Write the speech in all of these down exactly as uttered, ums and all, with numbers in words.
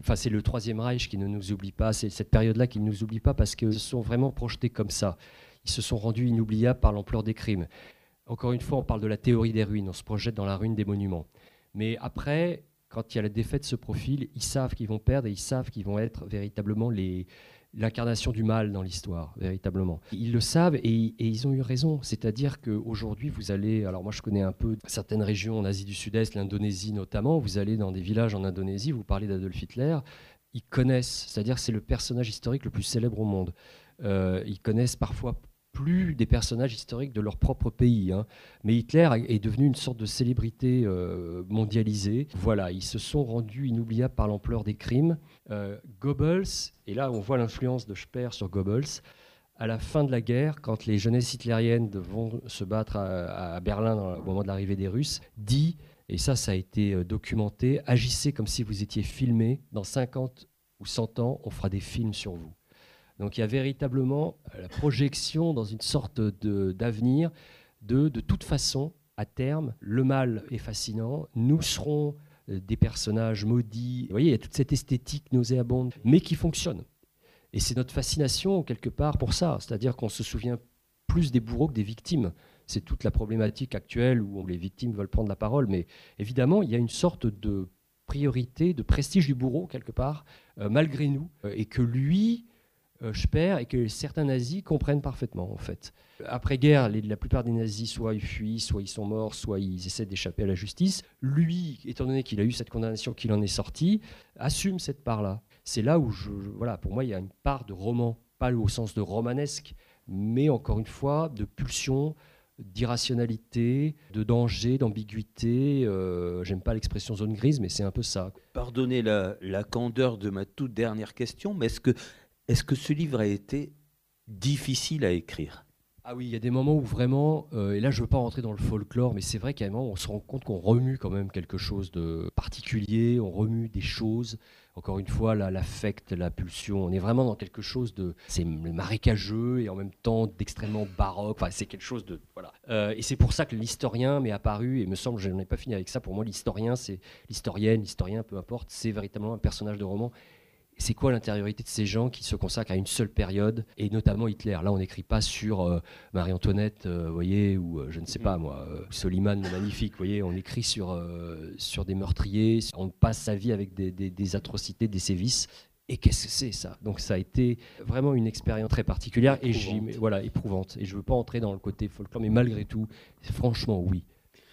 Enfin, c'est le Troisième Reich qui ne nous oublie pas, c'est cette période-là qui ne nous oublie pas parce qu'ils se sont vraiment projetés comme ça. Ils se sont rendus inoubliables par l'ampleur des crimes. Encore une fois, on parle de la théorie des ruines, on se projette dans la ruine des monuments. Mais après, quand il y a la défaite se profile, ils savent qu'ils vont perdre et ils savent qu'ils vont être véritablement les, l'incarnation du mal dans l'histoire, véritablement. Ils le savent et, et ils ont eu raison. C'est-à-dire qu'aujourd'hui, vous allez... Alors moi, je connais un peu certaines régions en Asie du Sud-Est, l'Indonésie notamment. Vous allez dans des villages en Indonésie, vous parlez d'Adolf Hitler. Ils connaissent, c'est-à-dire que c'est le personnage historique le plus célèbre au monde. Euh, ils connaissent parfois plus des personnages historiques de leur propre pays. Hein. Mais Hitler est devenu une sorte de célébrité euh, mondialisée. Voilà, ils se sont rendus inoubliables par l'ampleur des crimes. Euh, Goebbels, et là on voit l'influence de Speer sur Goebbels, à la fin de la guerre, quand les jeunesses hitlériennes vont se battre à, à Berlin dans, au moment de l'arrivée des Russes, dit, et ça, ça a été documenté, agissez comme si vous étiez filmé, dans cinquante ou cent ans, on fera des films sur vous. Donc il y a véritablement la projection dans une sorte de, d'avenir de, de toute façon, à terme, le mal est fascinant, nous serons des personnages maudits. Vous voyez, il y a toute cette esthétique nauséabonde, mais qui fonctionne. Et c'est notre fascination, quelque part, pour ça. C'est-à-dire qu'on se souvient plus des bourreaux que des victimes. C'est toute la problématique actuelle où les victimes veulent prendre la parole. Mais évidemment, il y a une sorte de priorité, de prestige du bourreau, quelque part, euh, malgré nous, euh, et que lui... Euh, Speer et que certains nazis comprennent parfaitement en fait. Après-guerre, les, la plupart des nazis, soit ils fuient, soit ils sont morts, soit ils essaient d'échapper à la justice. Lui, étant donné qu'il a eu cette condamnation, qu'il en est sorti, assume cette part-là. C'est là où, je, je, voilà, pour moi, il y a une part de roman, pas au sens de romanesque, mais encore une fois, de pulsion, d'irrationalité, de danger, d'ambiguïté. Euh, j'aime pas l'expression zone grise, mais c'est un peu ça. Pardonnez la, la candeur de ma toute dernière question, mais est-ce que Est-ce que ce livre a été difficile à écrire ? Ah oui, il y a des moments où vraiment, euh, et là je ne veux pas rentrer dans le folklore, mais c'est vrai qu'à un moment on se rend compte qu'on remue quand même quelque chose de particulier, on remue des choses, encore une fois la, l'affect, la pulsion, on est vraiment dans quelque chose de, c'est marécageux et en même temps d'extrêmement baroque, enfin c'est quelque chose de, voilà. Euh, et c'est pour ça que l'historien m'est apparu, et il me semble, je n'en ai pas fini avec ça, pour moi l'historien, c'est l'historienne, l'historien, peu importe, c'est véritablement un personnage de roman. C'est quoi l'intériorité de ces gens qui se consacrent à une seule période, et notamment Hitler. Là, on n'écrit pas sur euh, Marie-Antoinette, euh, vous voyez, ou euh, je ne sais pas moi, euh, Soliman le magnifique, vous voyez. On écrit sur, euh, sur des meurtriers, on passe sa vie avec des, des, des atrocités, des sévices. Et qu'est-ce que c'est ça ? Donc ça a été vraiment une expérience très particulière, et j'y, voilà, éprouvante. Et je ne veux pas entrer dans le côté folklore, mais malgré tout, franchement, oui.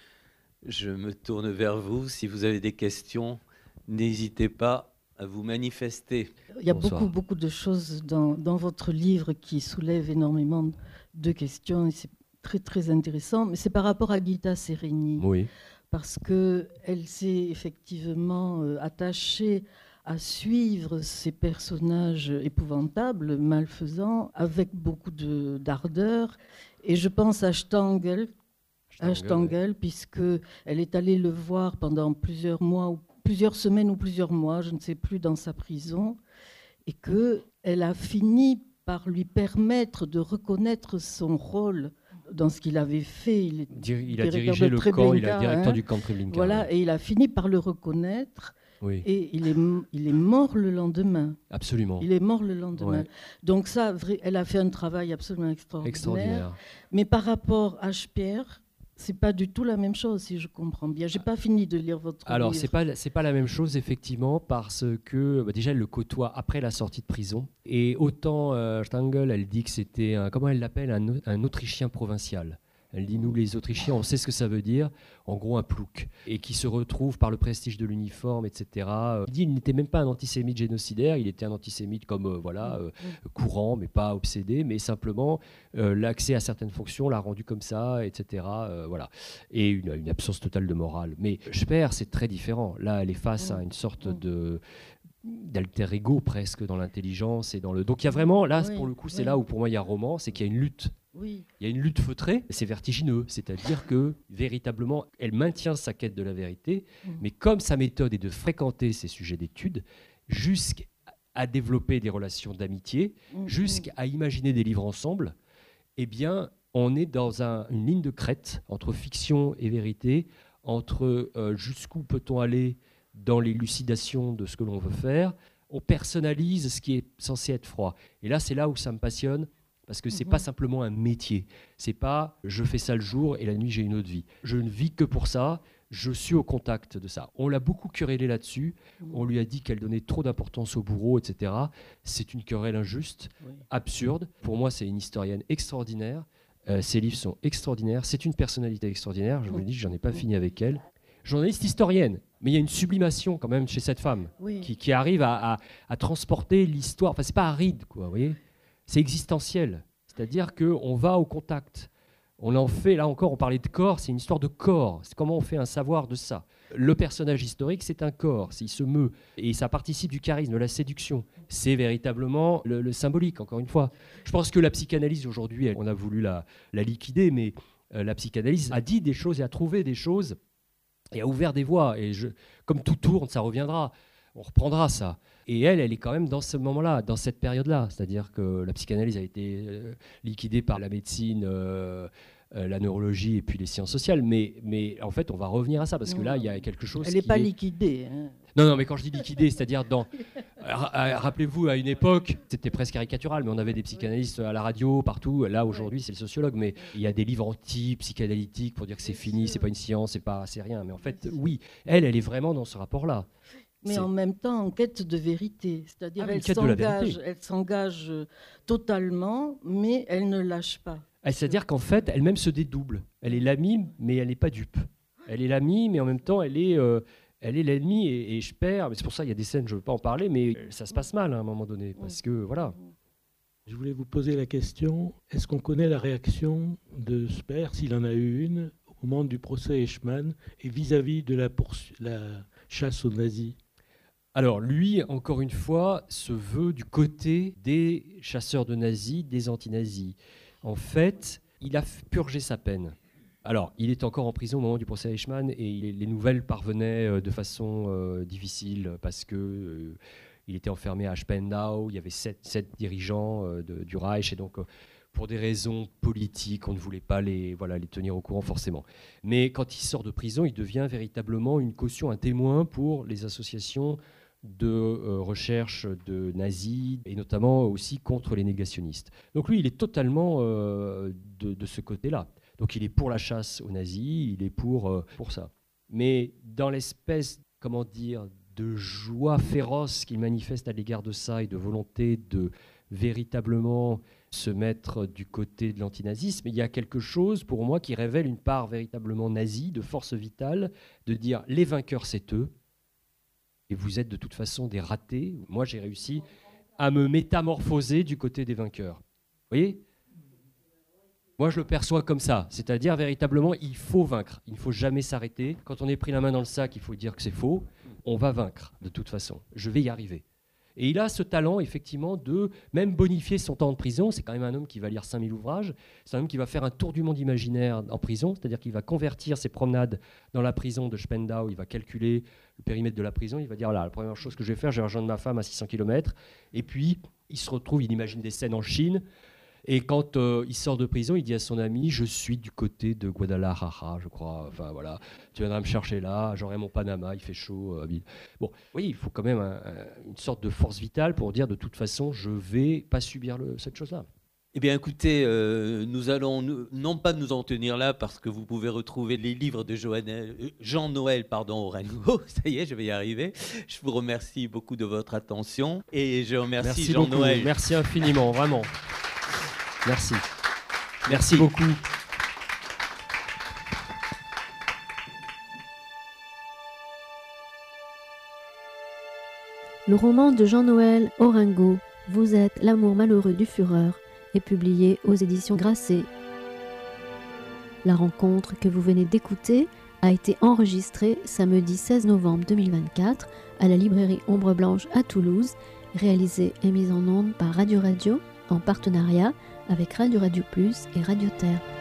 Je me tourne vers vous. Si vous avez des questions, n'hésitez pas à vous manifester. Il y a Bonsoir. beaucoup, beaucoup de choses dans, dans votre livre qui soulèvent énormément de questions et c'est très, très intéressant. Mais c'est par rapport à Gita Sereni. Oui. Parce qu'elle s'est effectivement euh, attachée à suivre ces personnages épouvantables, malfaisants, avec beaucoup de, d'ardeur. Et je pense à Stangl, à Stangl, puisqu'elle est allée le voir pendant plusieurs mois ou plusieurs semaines ou plusieurs mois, je ne sais plus, dans sa prison, et qu'elle a fini par lui permettre de reconnaître son rôle dans ce qu'il avait fait. Il, est il a dirigé le camp, il est directeur hein, du camp Treblinka. Voilà, oui. Et il a fini par le reconnaître, oui. Et il est, il est mort le lendemain. Absolument. Il est mort le lendemain. Ouais. Donc ça, elle a fait un travail absolument extraordinaire. Extraordinaire. Mais par rapport à Speer, c'est pas du tout la même chose, si je comprends bien. J'ai pas fini de lire votre Alors, livre. c'est pas c'est pas la même chose effectivement parce que bah, déjà elle le côtoie après la sortie de prison et autant euh, Stangl, elle dit que c'était un, comment elle l'appelle un, un Autrichien provincial. Elle dit nous les Autrichiens on sait ce que ça veut dire, en gros un plouc, et qui se retrouve par le prestige de l'uniforme, et cetera. Il dit il n'était même pas un antisémite génocidaire, il était un antisémite comme euh, voilà euh, courant mais pas obsédé, mais simplement euh, l'accès à certaines fonctions l'a rendu comme ça, et cetera. Euh, voilà, et une, une absence totale de morale. Mais Speer c'est très différent. Là elle est face à une sorte de d'alter ego presque dans l'intelligence et dans le. Donc il y a vraiment là oui, pour le coup c'est oui. là où pour moi il y a roman, c'est qu'il y a une lutte. Oui. Il y a une lutte feutrée, c'est vertigineux, c'est-à-dire que véritablement, elle maintient sa quête de la vérité, mmh. mais comme sa méthode est de fréquenter ces sujets d'études, jusqu'à développer des relations d'amitié, mmh. jusqu'à imaginer des livres ensemble, eh bien, on est dans un, une ligne de crête entre fiction et vérité, entre euh, jusqu'où peut-on aller dans l'élucidation de ce que l'on veut faire. On personnalise ce qui est censé être froid. Et là, c'est là où ça me passionne, parce que ce n'est mmh. pas simplement un métier. Ce n'est pas « je fais ça le jour et la nuit, j'ai une autre vie ». Je ne vis que pour ça. Je suis au contact de ça. On l'a beaucoup querellée là-dessus. On lui a dit qu'elle donnait trop d'importance au bourreau, et cetera. C'est une querelle injuste, oui. absurde. Pour moi, c'est une historienne extraordinaire. Euh, ses livres sont extraordinaires. C'est une personnalité extraordinaire. Je vous l'ai dit, je n'en ai pas fini avec elle. Journaliste historienne, mais il y a une sublimation quand même chez cette femme oui. qui, qui arrive à, à, à transporter l'histoire. Enfin, c'est pas aride, quoi. Vous voyez, c'est existentiel. C'est-à-dire qu'on va au contact. On en fait, là encore, on parlait de corps, c'est une histoire de corps. C'est comment on fait un savoir de ça. Le personnage historique, c'est un corps, il se meut. Et ça participe du charisme, de la séduction. C'est véritablement le, le symbolique, encore une fois. Je pense que la psychanalyse, aujourd'hui, on a voulu la, la liquider, mais euh, la psychanalyse a dit des choses et a trouvé des choses et a ouvert des voies. Et je, comme tout tourne, ça reviendra. On reprendra ça. Et elle, elle est quand même dans ce moment-là, dans cette période-là. C'est-à-dire que la psychanalyse a été euh, liquidée par la médecine, euh, euh, la neurologie et puis les sciences sociales. Mais, mais en fait, on va revenir à ça, parce non, que là, il y a quelque chose Elle n'est pas est... liquidée. Hein. Non, non, mais quand je dis liquidée, c'est-à-dire dans... Rappelez-vous, à une époque, c'était presque caricatural, mais on avait des psychanalystes à la radio, partout. Là, aujourd'hui, c'est le sociologue. Mais il y a des livres anti-psychanalytiques pour dire que c'est fini, c'est pas une science, c'est pas, c'est rien. Mais en fait, oui, elle, elle est vraiment dans ce rapport-là. Mais c'est... en même temps en quête de vérité, c'est-à-dire ah, elle, s'engage, elle s'engage totalement, mais elle ne lâche pas. C'est-à-dire qu'en fait, elle-même se dédouble. Elle est l'amie, mais elle n'est pas dupe. Elle est l'amie, mais en même temps, elle est, euh, elle est l'ennemi, et, et je perds. C'est pour ça qu'il y a des scènes, je ne veux pas en parler, mais ça se passe mal hein, à un moment donné, parce que voilà. Je voulais vous poser la question, est-ce qu'on connaît la réaction de Speer, s'il en a eu une, au moment du procès Eichmann, et vis-à-vis de la, poursu- la chasse aux nazis ? Alors lui, encore une fois, se veut du côté des chasseurs de nazis, des anti-nazis. En fait, il a purgé sa peine. Alors, il est encore en prison au moment du procès Eichmann et il, les nouvelles parvenaient de façon euh, difficile parce que euh, il était enfermé à Spandau. Il y avait sept, sept dirigeants euh, de, du Reich et donc euh, pour des raisons politiques, on ne voulait pas les, voilà, les tenir au courant forcément. Mais quand il sort de prison, il devient véritablement une caution, un témoin pour les associations de euh, recherche de nazis et notamment aussi contre les négationnistes. Donc lui, il est totalement euh, de, de ce côté-là. Donc il est pour la chasse aux nazis, il est pour, euh, pour ça. Mais dans l'espèce, comment dire, de joie féroce qu'il manifeste à l'égard de ça et de volonté de véritablement se mettre du côté de l'antinazisme, il y a quelque chose pour moi qui révèle une part véritablement nazie, de force vitale, de dire les vainqueurs c'est eux, et vous êtes de toute façon des ratés. Moi, j'ai réussi à me métamorphoser du côté des vainqueurs. Vous voyez ? Moi, je le perçois comme ça. C'est-à-dire, véritablement, il faut vaincre. Il ne faut jamais s'arrêter. Quand on est pris la main dans le sac, il faut dire que c'est faux. On va vaincre, de toute façon. Je vais y arriver. Et il a ce talent, effectivement, de même bonifier son temps de prison. C'est quand même un homme qui va lire cinq mille ouvrages. C'est un homme qui va faire un tour du monde imaginaire en prison, c'est-à-dire qu'il va convertir ses promenades dans la prison de Spandau. Il va calculer le périmètre de la prison. Il va dire, voilà, la première chose que je vais faire, je vais rejoindre ma femme à six cents kilomètres. Et puis, il se retrouve, il imagine des scènes en Chine. Et quand euh, il sort de prison, il dit à son ami, je suis du côté de Guadalajara, je crois. Enfin voilà, tu viendras me chercher là, j'aurai mon Panama, il fait chaud. Euh, bon, oui, il faut quand même un, un, une sorte de force vitale pour dire de toute façon, je vais pas subir le, cette chose-là. Eh bien, écoutez, euh, nous allons nous, non pas nous en tenir là parce que vous pouvez retrouver les livres de Joannel, euh, Jean-Noël pardon, Orengo. Ça y est, je vais y arriver. Je vous remercie beaucoup de votre attention et je remercie Merci Jean-Noël. Beaucoup. Merci infiniment, vraiment. Merci. Merci beaucoup. Le roman de Jean-Noël Orengo, Vous êtes l'amour malheureux du Führer, est publié aux éditions Grasset. La rencontre que vous venez d'écouter a été enregistrée samedi seize novembre deux mille vingt-quatre à la librairie Ombre Blanche à Toulouse, réalisée et mise en onde par Radio Radio en partenariat avec Radio Radio Plus et Radio Terre.